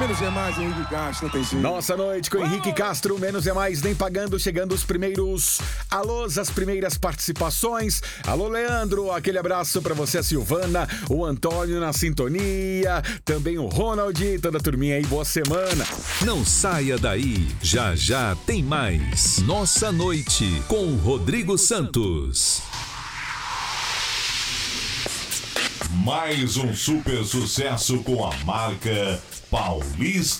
Menos é mais, Henrique Castro, não tem jeito. Nossa noite com Henrique Castro, menos é mais, nem pagando, chegando os primeiros alôs, as primeiras participações. Alô, Leandro, aquele abraço pra você, a Silvana, o Antônio na sintonia, também o Ronald, toda a turminha aí, boa semana. Não saia daí, já já tem mais. Nossa Noite com Rodrigo Santos. Mais um super sucesso com a marca Paulista.